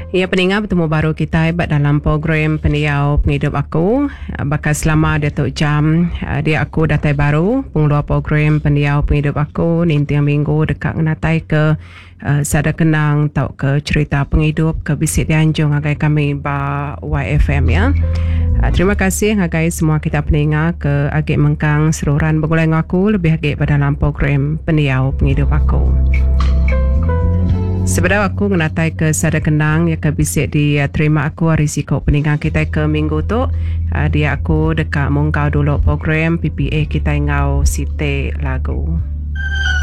Ya, pendengar, bertemu baru kita hebat dalam program Pendiau Penghidup Aku. Bakal selama Datuk Jam, dia aku datai baru pengeluar program Pendiau Penghidup Aku nintiang minggu dekat natai ke sada kenang tau ke cerita penghidup ke bisik dianjung agai kami ba YFM ya. Terima kasih agai semua kita pendengar ke agak mengkang seluruhan bergulai aku lebih agak pada dalam program Pendiau Penghidup Aku. Sebenarnya aku menatai ke sada kenang ya ke bisik di terima aku risiko peninggal kita ke minggu tu dia aku dekat mungkau dulu program PPA kita ngau site lagu.